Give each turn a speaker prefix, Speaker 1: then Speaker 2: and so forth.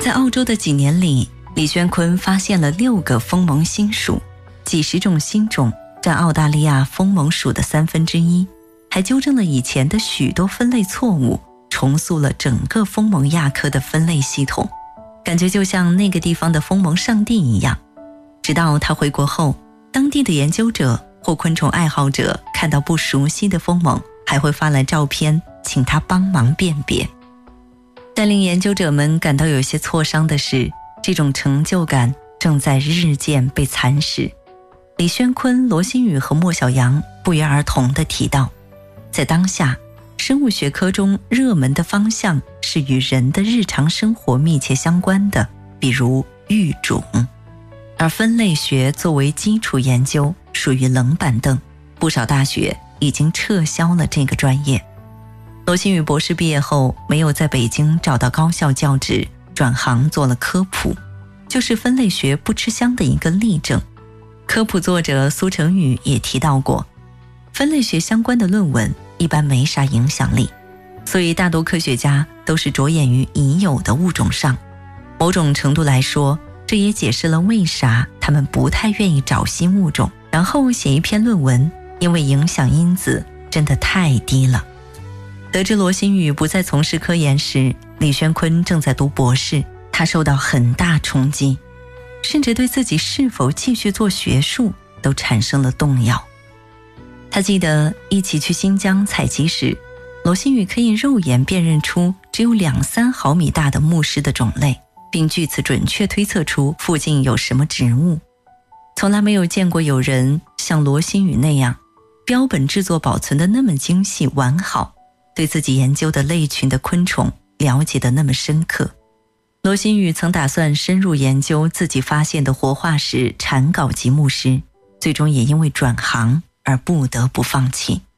Speaker 1: 在澳洲的几年里，李宣坤发现了6个锋萌新属，几十种新种，占澳大利亚锋萌属的1/3，还纠正了以前的许多分类错误，重塑了整个锋萌亚科的分类系统，感觉就像那个地方的锋萌上帝一样。直到他回国后，当地的研究者或昆虫爱好者看到不熟悉的锋萌，还会发来照片请他帮忙辨别。但令研究者们感到有些挫伤的是，这种成就感正在日渐被蚕食。李宣坤、罗新宇和莫小阳不约而同地提到，在当下，生物学科中热门的方向是与人的日常生活密切相关的，比如育种。而分类学作为基础研究属于冷板凳，不少大学已经撤销了这个专业。罗新宇博士毕业后没有在北京找到高校教职，转行做了科普，就是分类学不吃香的一个例证。科普作者苏成宇也提到过，分类学相关的论文一般没啥影响力，所以大多科学家都是着眼于已有的物种上。某种程度来说，这也解释了为啥他们不太愿意找新物种，然后写一篇论文，因为影响因子真的太低了。得知罗新宇不再从事科研时，李宣坤正在读博士，他受到很大冲击，甚至对自己是否继续做学术都产生了动摇。他记得一起去新疆采集时，罗新宇可以肉眼辨认出只有2-3毫米大的木虱的种类，并据此准确推测出附近有什么植物。从来没有见过有人像罗新宇那样，标本制作保存得那么精细完好，对自己研究的类群的昆虫了解得那么深刻。罗新宇曾打算深入研究自己发现的活化石蝉秆级木虱，最终也因为转行而不得不放弃。